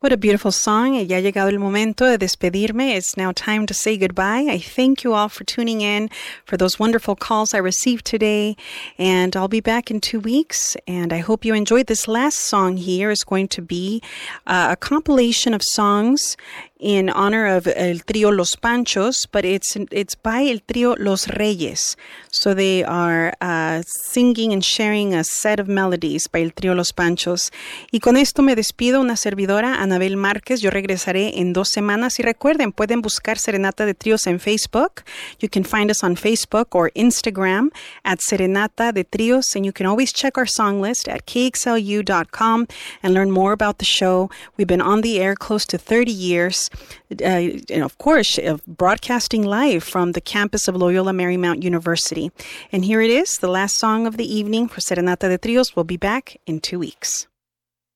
What a beautiful song. Ya ha llegado el momento de despedirme. It's now time to say goodbye. I thank you all for tuning in, for those wonderful calls I received today. And I'll be back in 2 weeks. And I hope you enjoyed this last song here. It's going to be a compilation of songs in honor of El Trío Los Panchos, but it's by El Trío Los Reyes. So they are singing and sharing a set of melodies by El Trío Los Panchos. Y con esto me despido, una servidora, Anabel Márquez. Yo regresaré en 2 semanas. Y recuerden, pueden buscar Serenata de Tríos en Facebook. You can find us on Facebook or Instagram at Serenata de Tríos. And you can always check our song list at kxlu.com and learn more about the show. We've been on the air close to 30 years. And of course, broadcasting live from the campus of Loyola Marymount University. And here it is, the last song of the evening for Serenata de Tríos. We'll be back in 2 weeks.